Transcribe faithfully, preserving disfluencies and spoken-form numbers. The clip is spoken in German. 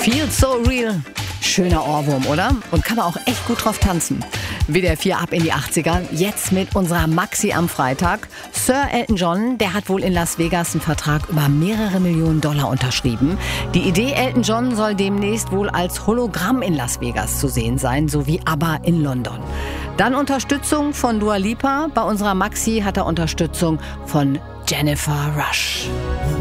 Feel so real. Schöner Ohrwurm, oder? Und kann man auch echt gut drauf tanzen. W D R vier ab in die achtziger. Jetzt mit unserer Maxi am Freitag. Sir Elton John, der hat wohl in Las Vegas einen Vertrag über mehrere Millionen Dollar unterschrieben. Die Idee, Elton John soll demnächst wohl als Hologramm in Las Vegas zu sehen sein, so wie ABBA in London. Dann Unterstützung von Dua Lipa. Bei unserer Maxi hat er Unterstützung von Jennifer Rush.